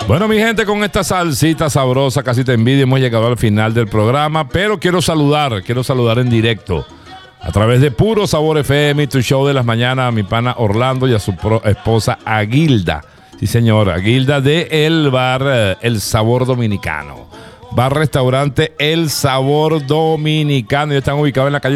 Bueno, mi gente, con esta salsita sabrosa, casi te envidio, hemos llegado al final del programa, pero quiero saludar en directo a través de Puro Sabor FM, tu show de las mañanas, a mi pana Orlando y a su esposa Aguilda. Sí, señora, Aguilda de el bar El Sabor Dominicano. Bar restaurante El Sabor Dominicano. Ellos están ubicados en la calle